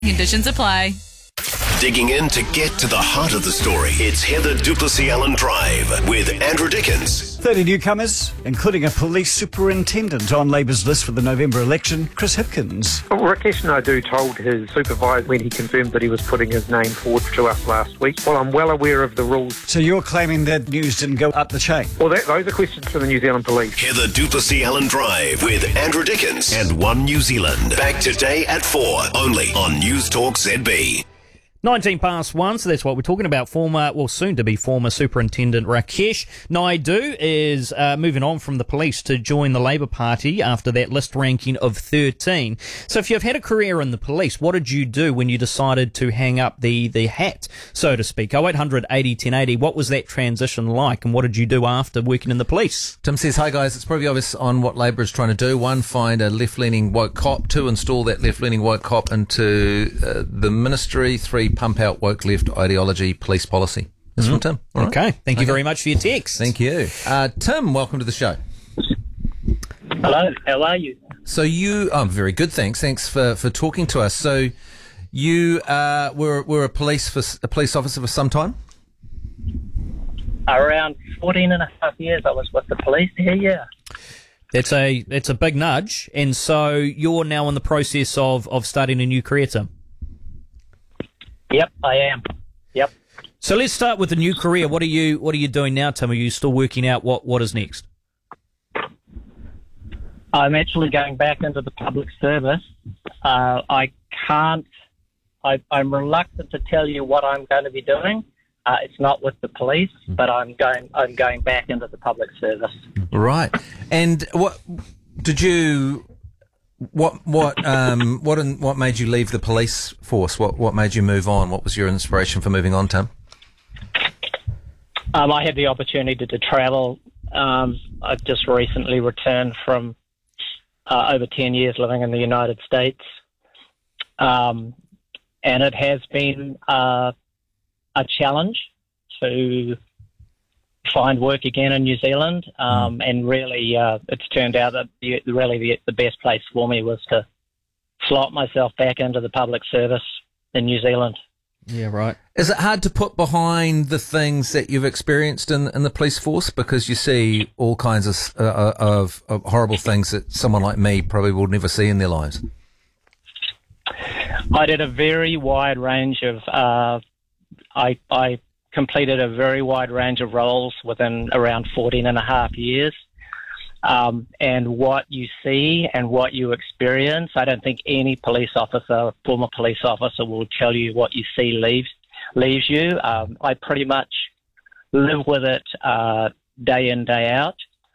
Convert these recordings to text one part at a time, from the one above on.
Conditions apply. Digging in to get to the heart of the story. It's Heather Duplessis Allen Drive with Andrew Dickens. 30 newcomers, including a police superintendent on Labour's list for the November election, Chris Hipkins. Well, Rakesh Naidu told his supervisor when he confirmed that he was putting his name forward to us last week. Well, I'm well aware of the rules. So you're claiming that news didn't go up the chain? Well, those are questions for the New Zealand Police. Heather Duplessis Allen Drive with Andrew Dickens and One New Zealand. Back today at 4, only on News Talk ZB. 19 past 1, so that's what we're talking about. Soon to be former Superintendent Rakesh Naidu is moving on from the police to join the Labour Party after that list ranking of 13. So if you've had a career in the police, what did you do when you decided to hang up the hat, so to speak? 0800 80 1080, what was that transition like, and what did you do after working in the police? Tim says, hi guys, it's pretty obvious on what Labour is trying to do. 1, find a left-leaning woke cop. 2, install that left-leaning woke cop into the ministry. 3, pump out woke left ideology, police policy. That's from Tim. All right. Okay. Thank you very much for your text. Thank you. Tim, welcome to the show. Hello, how are you? So I'm very good, thanks. Thanks for talking to us. So you were a police officer for some time? Around 14 and a half years I was with the police here, yeah. It's a big nudge, and so you're now in the process of starting a new career, Tim. Yep, I am. Yep. So let's start with the new career. What are you doing now, Tim? Are you still working out what is next? I'm actually going back into the public service. I'm reluctant to tell you what I'm going to be doing. It's not with the police, but I'm going back into the public service. Right. And what made you leave the police force? What made you move on? What was your inspiration for moving on, Tim? I had the opportunity to travel. I've just recently returned from over 10 years living in the United States. And it has been a challenge to find work again in New Zealand, and really it's turned out that the best place for me was to slot myself back into the public service in New Zealand. Yeah, right. Is it hard to put behind the things that you've experienced in the police force, because you see all kinds of horrible things that someone like me probably will never see in their lives? I did a very wide range of I completed a very wide range of roles within around 14 and a half years. And what you see and what you experience, I don't think any police officer, former police officer, will tell you what you see leaves you. I pretty much live with it day in, day out.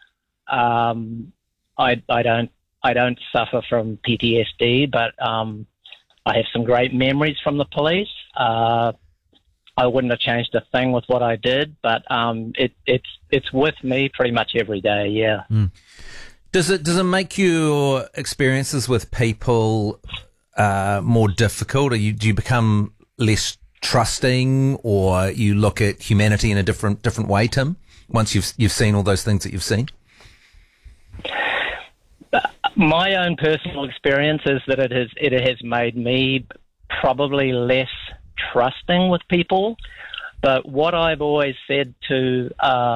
I don't suffer from PTSD, but I have some great memories from the police. I wouldn't have changed a thing with what I did, but it's with me pretty much every day. Yeah. Mm. Does it make your experiences with people more difficult? Do you become less trusting, or you look at humanity in a different way, Tim? Once you've seen all those things that you've seen. My own personal experience is that it has made me probably less trusting with people, but what I've always said to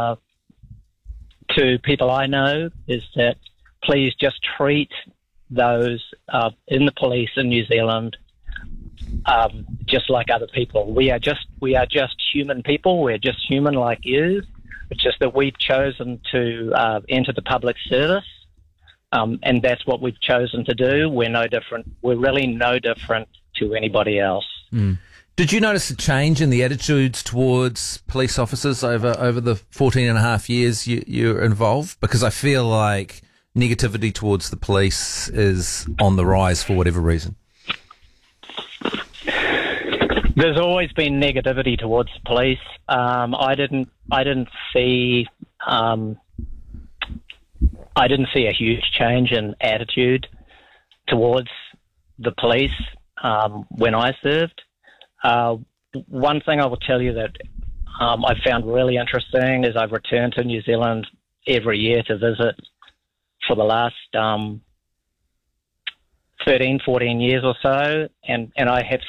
people I know is that please just treat those in the police in New Zealand just like other people. We are just human people. We're just human like you. It's just that we've chosen to enter the public service, and that's what we've chosen to do. We're no different. We're really no different to anybody else. Mm. Did you notice a change in the attitudes towards police officers over the 14 and a half years you're involved? Because I feel like negativity towards the police is on the rise for whatever reason. There's always been negativity towards the police. I didn't see a huge change in attitude towards the police when I served. One thing I will tell you that I found really interesting is I've returned to New Zealand every year to visit for the last 13, 14 years or so, and I have